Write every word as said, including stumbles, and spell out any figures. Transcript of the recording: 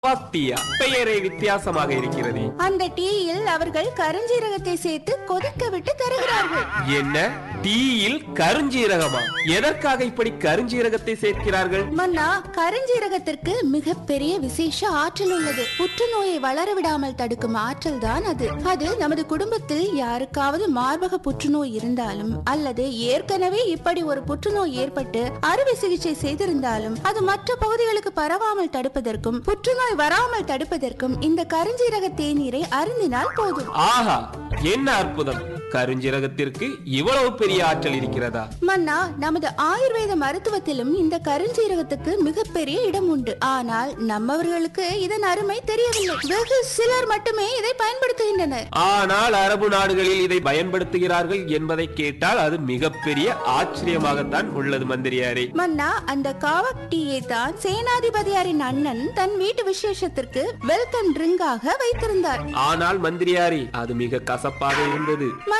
பாத்தியா, பெயரே வித்தியாசமாக இருக்கிறது. அந்த டீயில் அவர்கள் கருஞ்சீரகத்தை சேர்த்து கொதிக்க விட்டு தருகிறார்கள். என்ன, டீயில் கருஞ்சீரகமா? எதற்காக இப்படி கருஞ்சீரகத்தை சேர்க்கிறார்கள்? மன்னா, கருஞ்சீரகத்திற்கு மிகப்பெரிய விசேஷ ஆற்றல் உள்ளது. புற்றுநோயை வளர விடாமல் தடுக்கும் ஆற்றல் தான் அது. அது நமது குடும்பத்தில் யாருக்காவது மார்பக புற்றுநோய் இருந்தாலும் அல்லது ஏற்கனவே இப்படி ஒரு புற்றுநோய் ஏற்பட்டு அறுவை சிகிச்சை செய்திருந்தாலும் அது மற்ற பகுதிகளுக்கு பரவாமல் தடுப்பதற்கும் புற்றுநோய் வராமல் தடுப்பதற்கும் இந்த கருஞ்சீரக தேநீரை அருந்தினால் போதும். ஆஹா, என்ன அற்புதம்! கருஞ்சீரகத்திற்கு இவ்வளவு பெரிய ஆற்றல் இருக்கிறதா? மன்னா, நமது ஆயுர்வேத மருத்துவத்திலும் இந்த கருஞ்சீரகத்துக்கு மிகப்பெரிய இடம் உண்டு. ஆனால் நம்மவர்களுக்கு இதன் அருமை தெரியவில்லை. வெகு சிலர் மட்டுமே இதை பயன்படுத்துகின்றனர். ஆனால் அரபு நாடுகளில் இதை பயன்படுத்துகிறார்கள் என்பதை கேட்டால் அது மிகப்பெரிய ஆச்சரியமாகத்தான் உள்ளது மந்திரியாரே. மன்னா, அந்த காவக் டீயை தான் சேனாதிபதியாரின் அண்ணன் தன் வீட்டு விசேஷத்திற்கு வெல்கம் ட்ரிங்காக வைத்திருந்தார். ஆனால் மந்திரியாரே, அது மிக கசப்பாக இருந்தது.